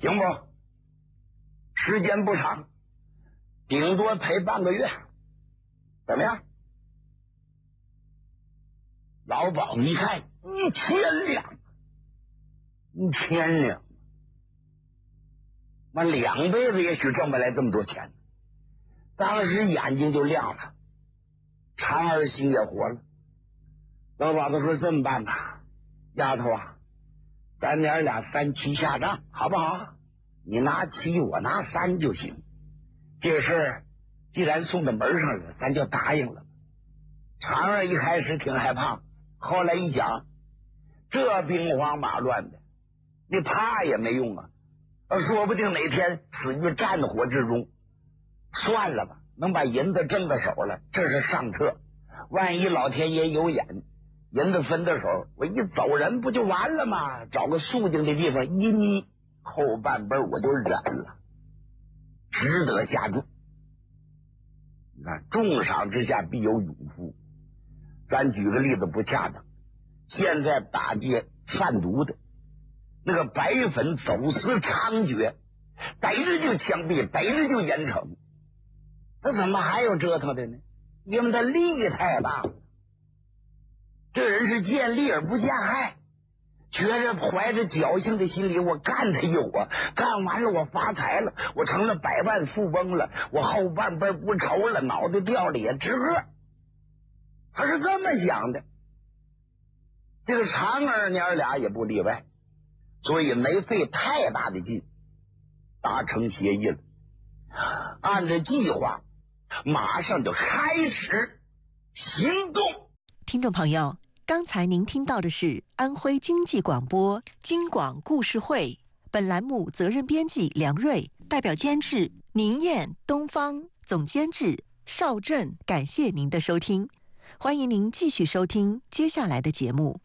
行不？时间不长，顶多赔半个月，怎么样？老鸨一看1000两，那2辈子也许挣不来这么多钱。当时眼睛就亮了，常儿心也活了。老鸨子说：“这么办吧，丫头啊，咱娘俩3七下账，好不好？你拿7，我拿3就行。这事儿既然送到门上了，咱就答应了。”常儿一开始挺害怕，后来一想，这兵荒马乱的，你怕也没用啊，说不定哪天死于战火之中。算了吧，能把银子挣到手了，这是上策。万一老天爷有眼，银子分到手，我一走人不就完了吗？找个肃静的地方一眯，后半辈我就忍了，只得下注。你看，重赏之下必有勇夫。咱举个例子不恰当，现在打劫贩毒的，那个白粉走私猖獗，逮着就枪毙，逮着就严惩。那怎么还有折腾的呢？因为他利太大了。这人是见利而不见害，觉着怀着侥幸的心理，我干他有啊，干完了我发财了，我成了百万富翁了，我后半辈不愁了，脑袋掉了也值个。他是这么想的。这个常儿娘俩也不例外，所以没费太大的劲达成协议了。按照计划马上就开始行动。 听众朋友，刚才您听到的是安徽经济广播京广故事会，本栏目责任编辑梁瑞，代表监制宁燕、东方，总监制邵振。感谢您的收听，欢迎您继续收听接下来的节目。